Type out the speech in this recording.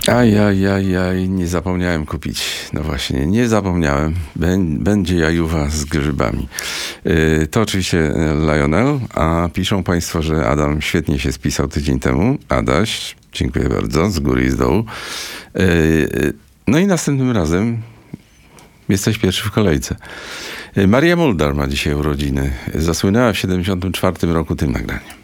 Ajajajaj, nie zapomniałem kupić. No właśnie, nie zapomniałem. Będzie jajuwa z grzybami. To oczywiście Lionel, a piszą państwo, że Adam świetnie się spisał tydzień temu. Adaś, dziękuję bardzo, z góry i z dołu. No i następnym razem jesteś pierwszy w kolejce. Maria Muldaur ma dzisiaj urodziny. Zasłynęła w 1974 roku tym nagraniem.